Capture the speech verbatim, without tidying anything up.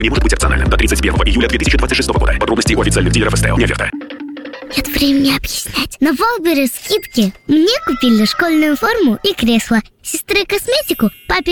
Не может быть опциональным до тридцать первого июля две тысячи двадцать шестого года. Подробности у официальных дилеров СТО. Не оферта. Нет времени объяснять. На Валбере скидки. Мне купили школьную форму и кресло. Сестре косметику, папе